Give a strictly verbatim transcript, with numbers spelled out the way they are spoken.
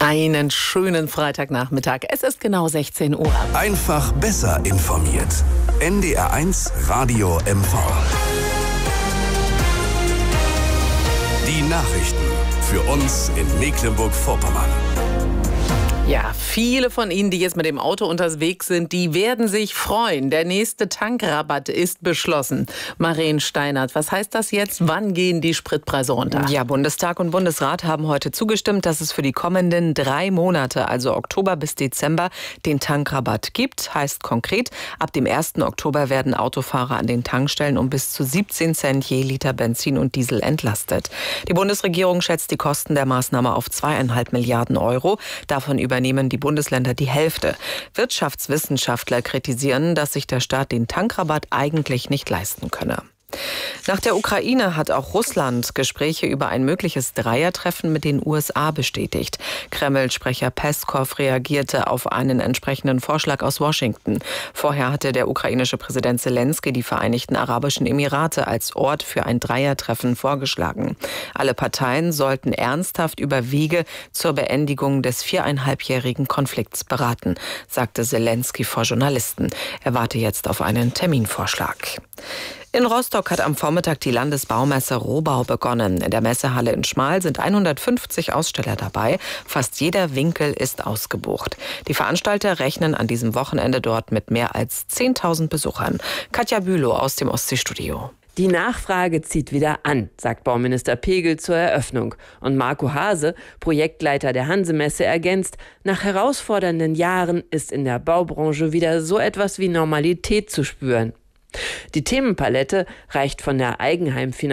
Einen schönen Freitagnachmittag. Es ist genau sechzehn Uhr. Einfach besser informiert. N D R eins Radio M V. Die Nachrichten für uns in Mecklenburg-Vorpommern. Ja, viele von Ihnen, die jetzt mit dem Auto unterwegs sind, die werden sich freuen. Der nächste Tankrabatt ist beschlossen. Maren Steinert, was heißt das jetzt? Wann gehen die Spritpreise runter? Ja, Bundestag und Bundesrat haben heute zugestimmt, dass es für die kommenden drei Monate, also Oktober bis Dezember, den Tankrabatt gibt. Heißt konkret, ab dem ersten Oktober werden Autofahrer an den Tankstellen um bis zu siebzehn Cent je Liter Benzin und Diesel entlastet. Die Bundesregierung schätzt die Kosten der Maßnahme auf zweieinhalb Milliarden Euro. Davon über übernehmen die Bundesländer die Hälfte. Wirtschaftswissenschaftler kritisieren, dass sich der Staat den Tankrabatt eigentlich nicht leisten könne. Nach der Ukraine hat auch Russland Gespräche über ein mögliches Dreiertreffen mit den U S A bestätigt. Kreml-Sprecher Peskov reagierte auf einen entsprechenden Vorschlag aus Washington. Vorher hatte der ukrainische Präsident Selenskyj die Vereinigten Arabischen Emirate als Ort für ein Dreiertreffen vorgeschlagen. Alle Parteien sollten ernsthaft über Wege zur Beendigung des viereinhalbjährigen Konflikts beraten, sagte Selenskyj vor Journalisten. Er warte jetzt auf einen Terminvorschlag. In Rostock hat am Vormittag die Landesbaumesse Rohbau begonnen. In der Messehalle in Schmal sind hundertfünfzig Aussteller dabei. Fast jeder Winkel ist ausgebucht. Die Veranstalter rechnen an diesem Wochenende dort mit mehr als zehntausend Besuchern. Katja Bülow aus dem Ostseestudio. Die Nachfrage zieht wieder an, sagt Bauminister Pegel zur Eröffnung. Und Marco Hase, Projektleiter der Hansemesse, ergänzt, nach herausfordernden Jahren ist in der Baubranche wieder so etwas wie Normalität zu spüren. Die Themenpalette reicht von der Eigenheimfinanzierung